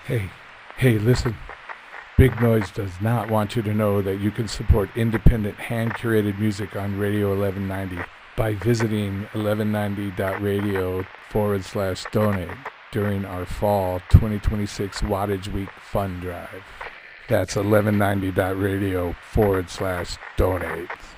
Hey, hey, listen. Big Noise does not want you to know that you can support independent, hand-curated music on Radio 1190 by visiting 1190.radio/donate during our fall 2026 Wattage Week Fund Drive. That's 1190.radio/donate.